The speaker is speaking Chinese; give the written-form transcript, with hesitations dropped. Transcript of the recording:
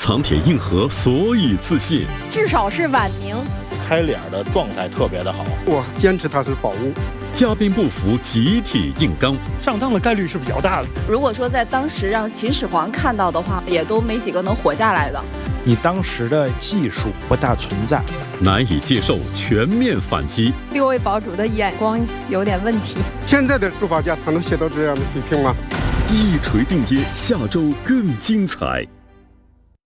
藏铁硬核，所以自信。 至少是晚宁。 开脸的状态特别的好， 我坚持它是宝物。 嘉宾不服，集体硬刚， 上当的概率是比较大的。 如果说在当时让秦始皇看到的话，也都没几个能活下来的。 你当时的技术不大存在， 难以接受，全面反击。 6位堡主的眼光有点问题。 现在的书法家他能写到这样的水平吗？ 一锤定音，下周更精彩。